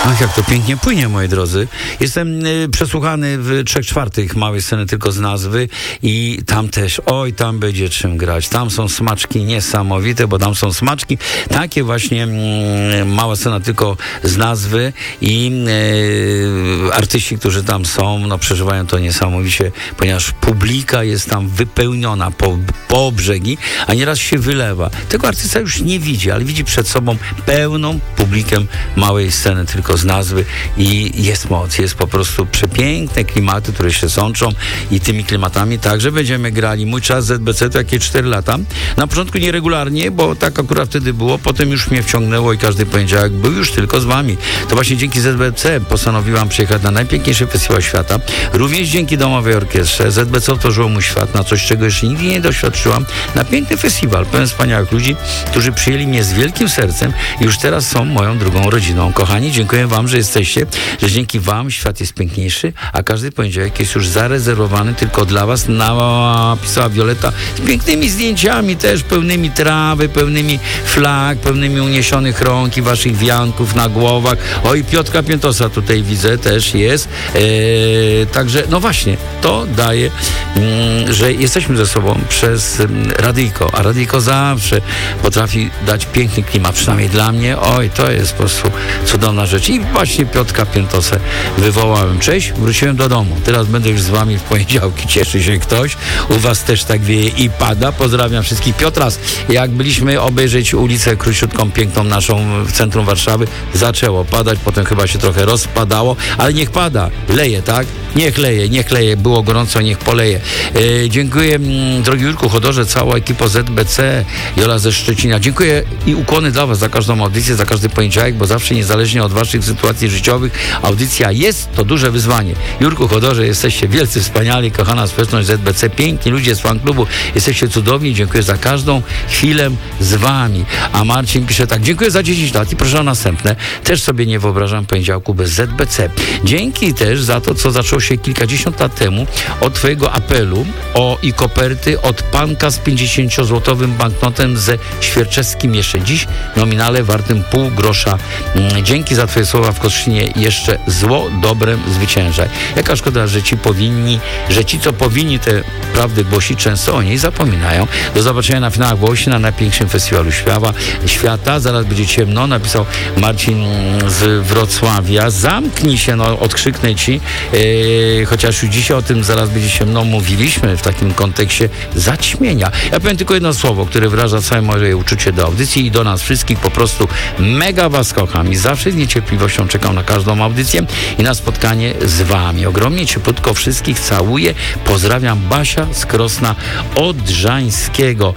Ach, jak to pięknie płynie, moi drodzy. Jestem przesłuchany w 3/4 małej sceny tylko z nazwy i tam też, oj, tam będzie czym grać. Tam są smaczki niesamowite, bo tam są smaczki, takie właśnie mała scena tylko z nazwy i artyści, którzy tam są, no przeżywają to niesamowicie, ponieważ publika jest tam wypełniona po brzegi, a nieraz się wylewa. Tego artysta już nie widzi, ale widzi przed sobą pełną publikę małej sceny tylko z nazwy i jest moc, jest po prostu przepiękne klimaty, które się sączą i tymi klimatami także będziemy grali. Mój czas ZBC to jakieś 4 lata. Na początku nieregularnie, bo tak akurat wtedy było, potem już mnie wciągnęło i każdy poniedziałek był już tylko z wami. To właśnie dzięki ZBC postanowiłam przyjechać na najpiękniejszy festiwal świata. Również dzięki Domowej Orkiestrze ZBC otworzyło mój świat na coś, czego jeszcze nigdy nie doświadczyłam. Na piękny festiwal, pełen wspaniałych ludzi, którzy przyjęli mnie z wielkim sercem i już teraz są moją drugą rodziną. Kochani, dziękuję wam, że jesteście, że dzięki wam świat jest piękniejszy, a każdy poniedziałek jest już zarezerwowany tylko dla was. Napisała Wioleta z pięknymi zdjęciami też, pełnymi trawy, pełnymi flag, pełnymi uniesionych rąk i waszych wianków na głowach. Oj, Piotrka Piętosa tutaj widzę, też jest. Także, no właśnie, to daje, że jesteśmy ze sobą przez radyjko, a radyjko zawsze potrafi dać piękny klimat, przynajmniej dla mnie. Oj, to jest po prostu cudowna rzecz. I właśnie Piotrka Piętosę wywołałem. Cześć, wróciłem do domu. Teraz będę już z wami w poniedziałki. Cieszy się ktoś. U was też tak wieje i pada. Pozdrawiam wszystkich. Piotras, jak byliśmy obejrzeć ulicę Krusiutką, piękną naszą w centrum Warszawy, zaczęło padać, potem chyba się trochę rozpadało, ale niech pada. Leje, tak? Niech leje. Było gorąco, niech poleje. Dziękuję, drogi Jurku Chodorze, cała ekipa ZBC, Jola ze Szczecina. Dziękuję i ukłony dla was za każdą audycję, za każdy poniedziałek, bo zawsze niezależnie od waszych sytuacji życiowych, audycja jest to duże wyzwanie. Jurku Chodorze, jesteście wielcy, wspaniali, kochana społeczność ZBC, piękni ludzie z fanklubu, jesteście cudowni, dziękuję za każdą chwilę z wami. A Marcin pisze tak, dziękuję za 10 lat i proszę o następne. Też sobie nie wyobrażam poniedziałku bez ZBC. Dzięki też za to, co zaczęło się kilkadziesiąt lat temu od twojego apelu i koperty od panka z 50-złotowym banknotem ze Świerczewskim jeszcze dziś, nominale wartym pół grosza. Dzięki za twoje słowa w Kostrzynie jeszcze zło dobrem zwyciężaj. Jaka szkoda, że ci, co powinni te prawdy głosić, często o niej zapominają. Do zobaczenia na finałach Włosi na najpiękniejszym festiwalu świata. Zaraz będzie ciemno, napisał Marcin z Wrocławia. Zamknij się, no odkrzyknę ci, chociaż już dzisiaj o tym zaraz będzie ciemno mówiliśmy w takim kontekście zaćmienia. Ja powiem tylko jedno słowo, które wyraża całe moje uczucie do audycji i do nas wszystkich. Po prostu mega was kocham i zawsze z niecierpliwością czekam na każdą audycję i na spotkanie z wami. Ogromnie cieplutko wszystkich całuję. Pozdrawiam, Basia z Krosna Odrzańskiego.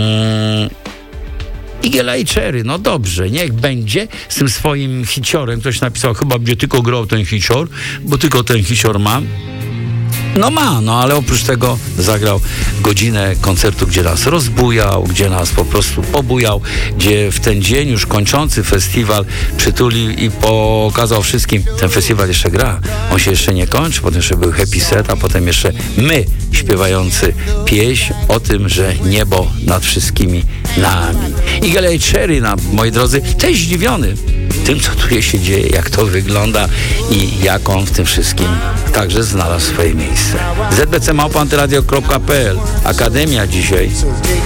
Igiela i Cherry, no dobrze, niech będzie z tym swoim hiciorem. Ktoś napisał, chyba będzie tylko grał ten hicior, bo tylko ten hicior ma. No ale oprócz tego zagrał godzinę koncertu, gdzie nas rozbujał, gdzie nas po prostu obujał, gdzie w ten dzień już kończący festiwal przytulił i pokazał wszystkim, ten festiwal jeszcze gra, on się jeszcze nie kończy, potem jeszcze był happy set, a potem jeszcze my śpiewający pieśń o tym, że niebo nad wszystkimi nami. Igiela i Cherry, moi drodzy, też zdziwiony tym, co tu się dzieje, jak to wygląda i jak on w tym wszystkim także znalazł swoje miejsce. zbc@antyradio.pl Akademia dzisiaj.